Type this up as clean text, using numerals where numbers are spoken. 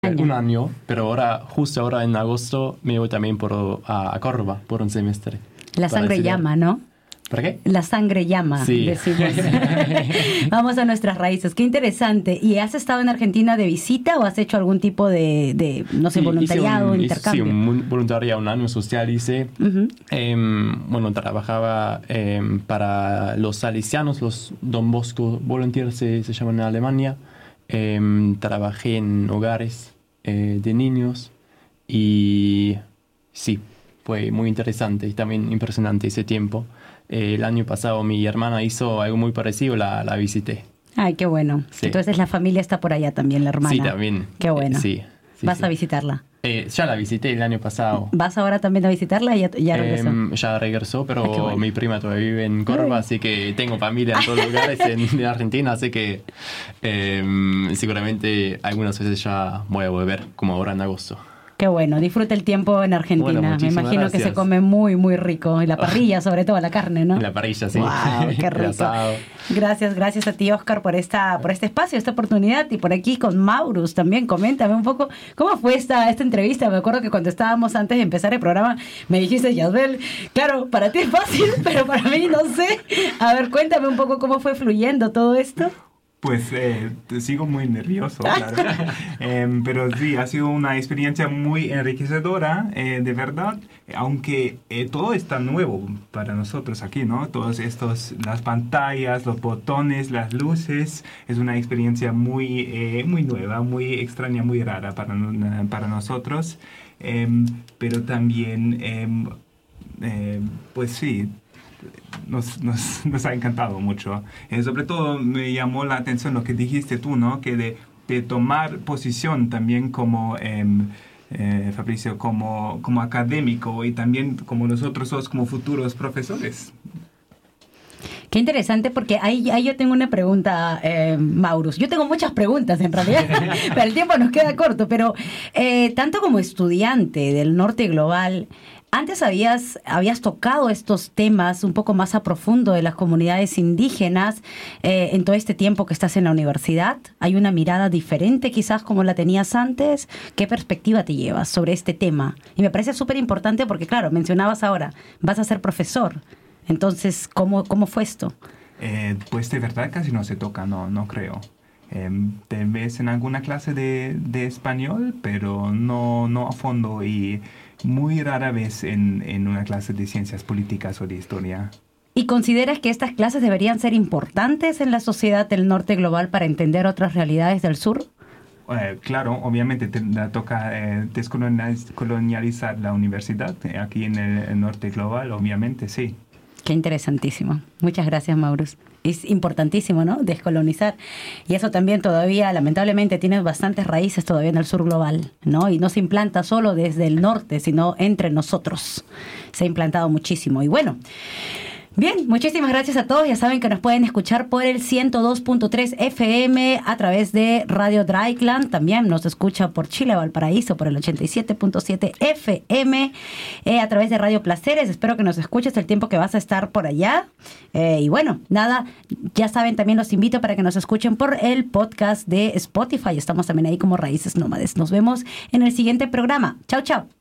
Un año, pero justo ahora en agosto, me voy también a Córdoba por un semestre. La sangre llama, ¿no? ¿Para qué? La sangre llama, sí. Decimos. Vamos a nuestras raíces. Qué interesante. ¿Y has estado en Argentina de visita o has hecho algún tipo de no sé, voluntariado, intercambio? Sí, un voluntariado, un año social hice. Uh-huh. Trabajaba para los salesianos, los Don Bosco Volunteers se llaman en Alemania. Trabajé en hogares de niños y sí, fue muy interesante y también impresionante ese tiempo. El año pasado mi hermana hizo algo muy parecido, la visité. Ay, qué bueno. Sí. Entonces la familia está por allá también, la hermana. Sí, también. Qué bueno. Sí. ¿Vas a visitarla? Ya la visité el año pasado. ¿Vas ahora también a visitarla? ¿Ya regresó? Ya regresó, pero mi prima todavía vive en Córdoba, así que tengo familia en todos los lugares en Argentina, así que seguramente algunas veces ya voy a volver, como ahora en agosto. Qué bueno, disfruta el tiempo en Argentina. Bueno, me imagino gracias. Que se come muy, muy rico. Y la parrilla, sobre todo la carne, ¿no? La parrilla, sí. Wow, qué rico. Gracias a ti, Oscar, por este espacio, esta oportunidad. Y por aquí con Maurus también. Coméntame un poco cómo fue esta entrevista. Me acuerdo que cuando estábamos antes de empezar el programa, me dijiste, Yasbel, claro, para ti es fácil, pero para mí no sé. A ver, cuéntame un poco cómo fue fluyendo todo esto. Pues sigo muy nervioso, claro. Pero sí, ha sido una experiencia muy enriquecedora, de verdad, aunque todo está nuevo para nosotros aquí, ¿no? Todos estos, las pantallas, los botones, las luces, es una experiencia muy nueva, muy extraña, muy rara para nosotros. Pero también, pues sí, nos ha encantado mucho. Sobre todo me llamó la atención lo que dijiste tú, ¿no? Que de tomar posición también como Fabricio, como académico y también como nosotros somos como futuros profesores. Qué interesante, porque ahí yo tengo una pregunta, Maurus. Yo tengo muchas preguntas, en realidad, pero el tiempo nos queda corto. Pero tanto como estudiante del Norte Global, antes habías tocado estos temas un poco más a profundo de las comunidades indígenas en todo este tiempo que estás en la universidad. ¿Hay una mirada diferente quizás como la tenías antes? ¿Qué perspectiva te llevas sobre este tema? Y me parece súper importante porque, claro, mencionabas ahora, vas a ser profesor. Entonces, ¿cómo fue esto? Pues de verdad casi no se toca, no creo. Te ves en alguna clase de español, pero no a fondo y muy rara vez en una clase de ciencias políticas o de historia. ¿Y consideras que estas clases deberían ser importantes en la sociedad del norte global para entender otras realidades del sur? Claro, obviamente toca descolonializar la universidad aquí en el norte global, obviamente, sí. Qué interesantísimo. Muchas gracias, Maurus. Es importantísimo, ¿no? Descolonizar. Y eso también todavía, lamentablemente, tiene bastantes raíces todavía en el sur global, ¿no? Y no se implanta solo desde el norte, sino entre nosotros. Se ha implantado muchísimo. Y bueno, bien, muchísimas gracias a todos. Ya saben que nos pueden escuchar por el 102.3 FM a través de Radio Draikland. También nos escucha por Chile, Valparaíso, por el 87.7 FM, a través de Radio Placeres. Espero que nos escuches el tiempo que vas a estar por allá. Y bueno, nada, ya saben, también los invito para que nos escuchen por el podcast de Spotify. Estamos también ahí como Raíces Nómades. Nos vemos en el siguiente programa. Chao, chao.